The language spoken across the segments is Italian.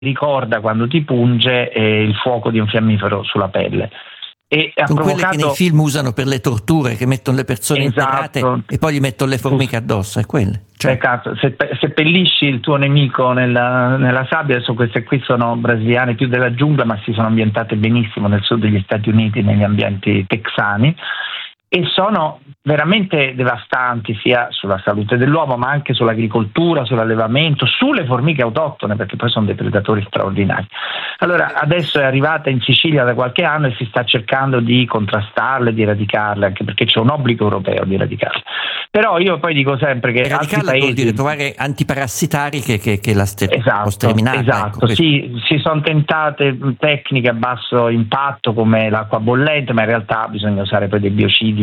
ricorda quando ti punge il fuoco di un fiammifero sulla pelle. E ha Sono provocato... quelle che nei film usano per le torture, che mettono le persone interrate e poi gli mettono le formiche addosso, è quelle. Cioè. Peccato, se pellisci il tuo nemico nella sabbia. Adesso queste qui sono brasiliane più della giungla, ma si sono ambientate benissimo nel sud degli Stati Uniti, negli ambienti texani, e sono veramente devastanti sia sulla salute dell'uomo, ma anche sull'agricoltura, sull'allevamento, sulle formiche autoctone, perché poi sono dei predatori straordinari. Allora, adesso è arrivata in Sicilia da qualche anno e si sta cercando di contrastarle, di eradicarle, anche perché c'è un obbligo europeo di eradicarle. Però io poi dico sempre che altri paesi... vuol dire trovare antiparassitari che la sterminare. Esatto, ecco, sì, si sono tentate tecniche a basso impatto come l'acqua bollente, ma in realtà bisogna usare poi dei biocidi,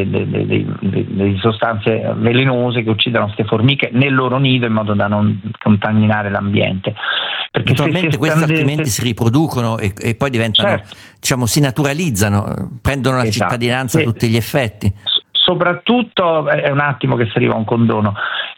delle sostanze velenose che uccidono queste formiche nel loro nido in modo da non contaminare l'ambiente. Perché naturalmente queste altrimenti si riproducono e poi diventano, certo, diciamo, si naturalizzano, prendono la cittadinanza a tutti gli effetti. Soprattutto, è un attimo che si arriva a un condono,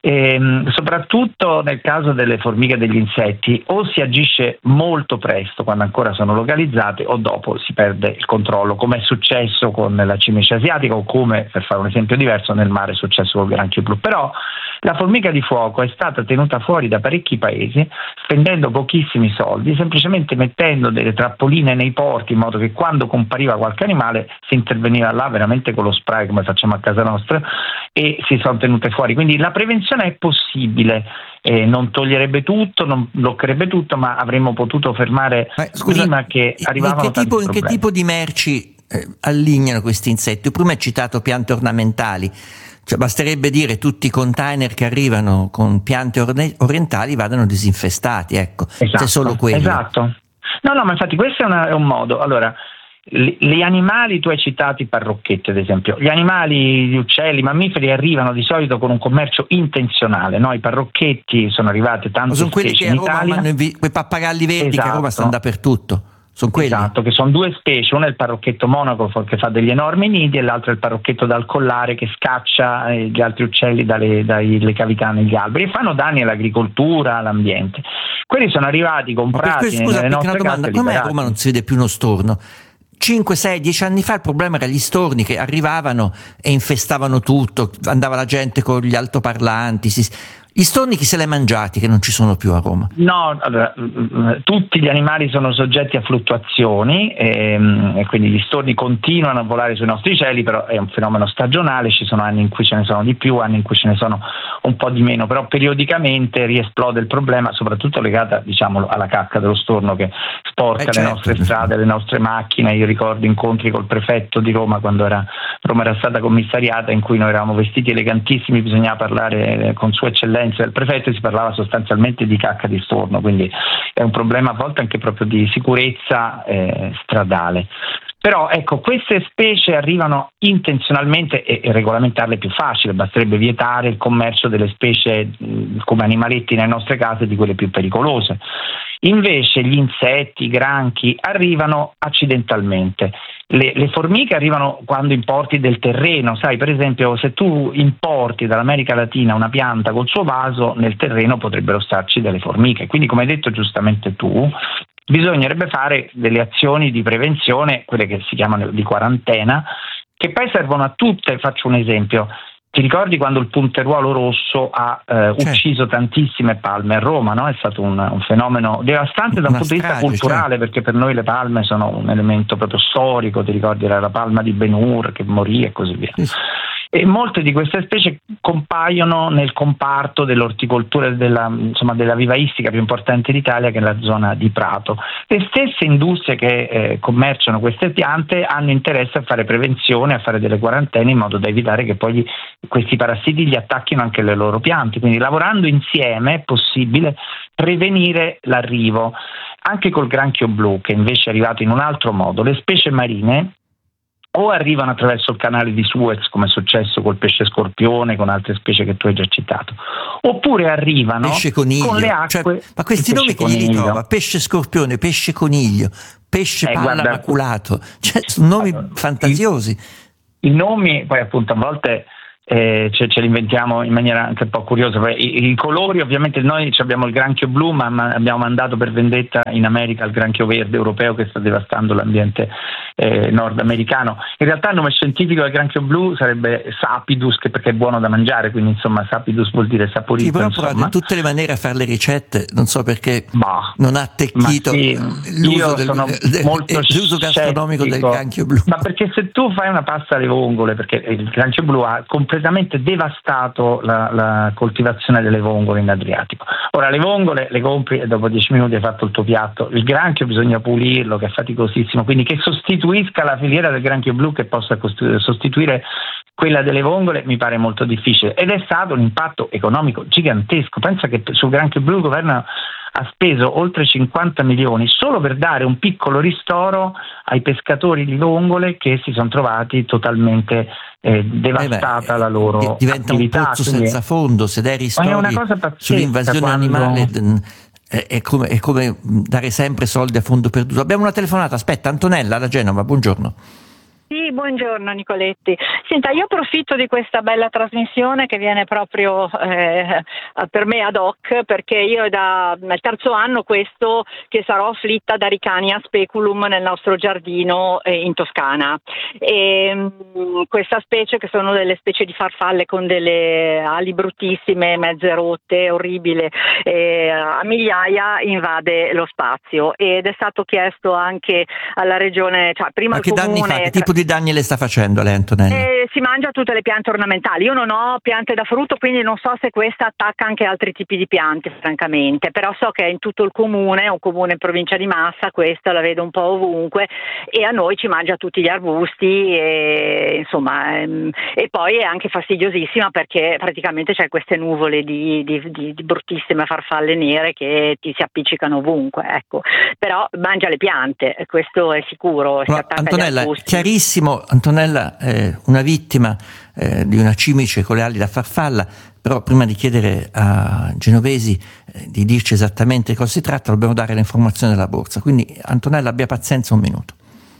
soprattutto nel caso delle formiche e degli insetti, o si agisce molto presto quando ancora sono localizzate, o dopo si perde il controllo, come è successo con la cimice asiatica, o come, per fare un esempio diverso, nel mare è successo con il granchio blu. Però la formica di fuoco è stata tenuta fuori da parecchi paesi spendendo pochissimi soldi, semplicemente mettendo delle trappoline nei porti in modo che quando compariva qualche animale si interveniva là veramente con lo spray, come facciamo a casa nostra, e si sono tenute fuori. Quindi la prevenzione è possibile, non toglierebbe tutto, non bloccherebbe tutto, ma avremmo potuto fermare prima che arrivavano tanti problemi. In che tipo di merci allignano questi insetti? Prima hai citato piante ornamentali, cioè basterebbe dire tutti i container che arrivano con piante orientali vadano disinfestati, ecco, esatto, c'è solo quello. Esatto. No, ma infatti questo è un modo. Allora, gli animali, tu hai citato i parrocchetti ad esempio, gli animali, gli uccelli, i mammiferi arrivano di solito con un commercio intenzionale, no? I parrocchetti sono arrivati tante sono quelli specie che a in Roma Italia, quei pappagalli verdi, esatto, che a Roma stanno dappertutto, sono quelli. Esatto, che sono due specie, uno è il parrocchetto monaco che fa degli enormi nidi e l'altro è il parrocchetto dal collare che scaccia gli altri uccelli dalle cavità negli alberi e fanno danni all'agricoltura, all'ambiente. Quelli sono arrivati comprati nelle nostre case. Come a Roma non si vede più uno storno? 5, 6, 10 anni fa il problema era gli storni che arrivavano e infestavano tutto, andava la gente con gli altoparlanti. Gli storni chi se li ha mangiati che non ci sono più a Roma? No, allora, tutti gli animali sono soggetti a fluttuazioni e quindi gli storni continuano a volare sui nostri cieli, però è un fenomeno stagionale, ci sono anni in cui ce ne sono di più, anni in cui ce ne sono un po' di meno, però periodicamente riesplode il problema, soprattutto legata, diciamo, alla cacca dello storno che sporca le nostre strade, le nostre macchine. Io ricordo incontri col prefetto di Roma quando Roma era stata commissariata, in cui noi eravamo vestiti elegantissimi, bisognava parlare con sua eccellenza del prefetto e si parlava sostanzialmente di cacca di storno, quindi è un problema a volte anche proprio di sicurezza stradale. Però ecco, queste specie arrivano intenzionalmente e regolamentarle è più facile, basterebbe vietare il commercio delle specie come animaletti nelle nostre case, di quelle più pericolose. Invece gli insetti, i granchi arrivano accidentalmente. Le formiche arrivano quando importi del terreno, sai, per esempio se tu importi dall'America Latina una pianta col suo vaso, nel terreno potrebbero starci delle formiche. Quindi, come hai detto giustamente tu, bisognerebbe fare delle azioni di prevenzione, quelle che si chiamano di quarantena, che poi servono a tutte. Faccio un esempio. Ti ricordi quando il punteruolo rosso ha ucciso tantissime palme a Roma, no? È stato un fenomeno devastante da un punto di vista culturale, perché per noi le palme sono un elemento proprio storico. Ti ricordi, era la palma di Ben Hur che morì e così via. E molte di queste specie compaiono nel comparto dell'orticoltura e della vivaistica più importante d'Italia, che è la zona di Prato. Le stesse industrie che commerciano queste piante hanno interesse a fare prevenzione, a fare delle quarantene in modo da evitare che poi questi parassiti gli attacchino anche le loro piante. Quindi lavorando insieme è possibile prevenire l'arrivo. Anche col granchio blu, che invece è arrivato in un altro modo, le specie marine o arrivano attraverso il canale di Suez, come è successo col pesce scorpione, con altre specie che tu hai già citato, oppure arrivano con le acque. Ma questi nomi che gli ritrova? Pesce scorpione, pesce coniglio, pesce palla maculato, sono nomi fantasiosi. I nomi poi appunto a volte ce li inventiamo in maniera anche un po' curiosa. I colori, ovviamente noi abbiamo il granchio blu, ma abbiamo mandato per vendetta in America il granchio verde europeo che sta devastando l'ambiente nordamericano. In realtà il nome scientifico del granchio blu sarebbe Sapidus, perché è buono da mangiare, quindi insomma Sapidus vuol dire saporito. Sì, però provato in tutte le maniere a fare le ricette, non so perché non ha attecchito l'uso gastronomico del granchio blu. Ma perché se tu fai una pasta alle vongole, perché il granchio blu ha completamente devastato la coltivazione delle vongole in Adriatico. Ora le vongole le compri e dopo 10 minuti hai fatto il tuo piatto. Il granchio bisogna pulirlo, che è faticosissimo, quindi che sostituisca la filiera del granchio blu, che possa sostituire quella delle vongole, mi pare molto difficile, ed è stato un impatto economico gigantesco. Pensa che sul granchio blu il governo ha speso oltre 50 milioni solo per dare un piccolo ristoro ai pescatori di vongole che si sono trovati totalmente devastata la loro diventa attività. Un pozzo senza fondo, se dai ristori sull'invasione animale è come dare sempre soldi a fondo perduto. Abbiamo una telefonata, aspetta, Antonella da Genova, buongiorno. Sì, buongiorno Nicoletti. Senta, io approfitto di questa bella trasmissione che viene proprio per me ad hoc, perché io è dal terzo anno questo che sarò afflitta da Ricania speculum nel nostro giardino in Toscana. E questa specie, che sono delle specie di farfalle con delle ali bruttissime, mezze rotte, orribile, a migliaia invade lo spazio, ed è stato chiesto anche alla regione, cioè prima Ma al che comune. Danni fa? Che tipo di danni le sta facendo lei, Antonella? Si mangia tutte le piante ornamentali. Io non ho piante da frutto, quindi non so se questa attacca anche altri tipi di piante, francamente, però so che è in tutto il comune, un comune in provincia di Massa, questa la vedo un po' ovunque, e a noi ci mangia tutti gli arbusti e, insomma, e poi è anche fastidiosissima perché praticamente c'è queste nuvole di bruttissime farfalle nere che ti si appiccicano ovunque, ecco. Però mangia le piante, questo è sicuro. Antonella, chiarissimo, Antonella è una vittima di una cimice con le ali da farfalla, però prima di chiedere a Genovesi di dirci esattamente cosa si tratta dobbiamo dare le informazioni della borsa, quindi Antonella abbia pazienza un minuto.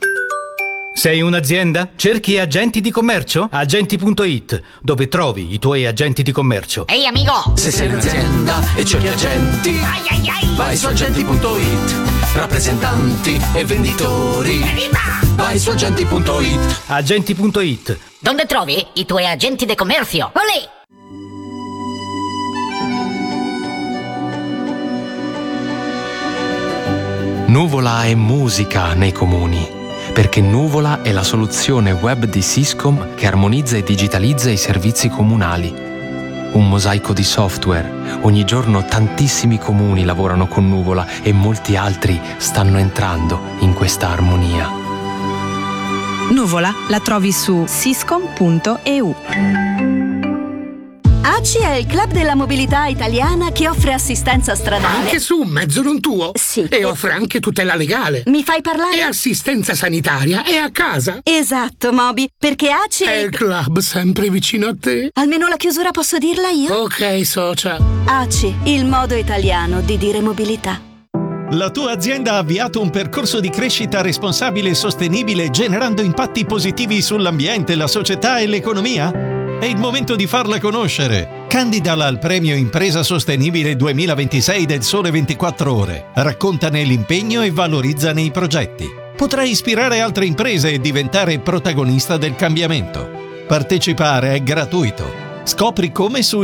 Sei un'azienda? Cerchi agenti di commercio? Agenti.it, dove trovi i tuoi agenti di commercio. Ehi amico! Se sei un'azienda e cerchi agenti, vai su agenti.it. Rappresentanti e venditori, vai su agenti.it. Agenti.it. Dove trovi i tuoi agenti di commercio? Olè! Nuvola è musica nei comuni, perché Nuvola è la soluzione web di Syscom che armonizza e digitalizza i servizi comunali. Un mosaico di software. Ogni giorno tantissimi comuni lavorano con Nuvola e molti altri stanno entrando in questa armonia. Nuvola la trovi su syscom.eu. ACI è il club della mobilità italiana che offre assistenza stradale. Anche su un mezzo non tuo? Sì. E offre anche tutela legale. Mi fai parlare? E assistenza sanitaria è a casa. Esatto, Moby, perché ACI è il club sempre vicino a te. Almeno la chiusura posso dirla io? Ok, socia. ACI, il modo italiano di dire mobilità. La tua azienda ha avviato un percorso di crescita responsabile e sostenibile generando impatti positivi sull'ambiente, la società e l'economia? È il momento di farla conoscere. Candidala al premio Impresa Sostenibile 2026 del Sole 24 Ore. Raccontane l'impegno e valorizzane i progetti. Potrai ispirare altre imprese e diventare protagonista del cambiamento. Partecipare è gratuito. Scopri come su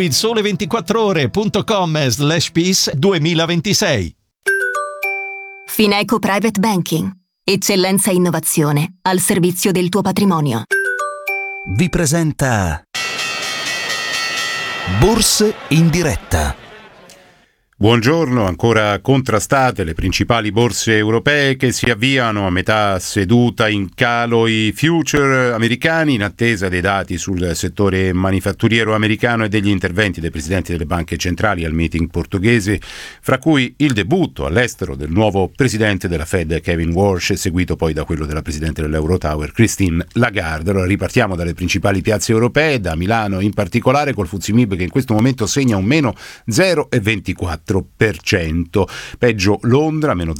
ilsole24ore.com/peace 2026. Fineco Private Banking. Eccellenza e innovazione al servizio del tuo patrimonio. Vi presenta Borse in diretta. Buongiorno, ancora contrastate le principali borse europee che si avviano a metà seduta in calo i future americani in attesa dei dati sul settore manifatturiero americano e degli interventi dei presidenti delle banche centrali al meeting portoghese, fra cui il debutto all'estero del nuovo presidente della Fed Kevin Warsh, seguito poi da quello della presidente dell'Eurotower Christine Lagarde. Allora ripartiamo dalle principali piazze europee, da Milano in particolare, col FTSE MIB che in questo momento segna un meno 0,24. 4%. Peggio Londra, meno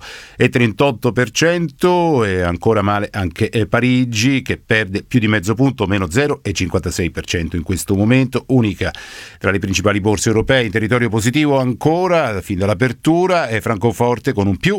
0,38%, e ancora male anche Parigi, che perde più di mezzo punto, meno 0,56% in questo momento. Unica tra le principali borse europee in territorio positivo ancora fin dall'apertura è Francoforte con un più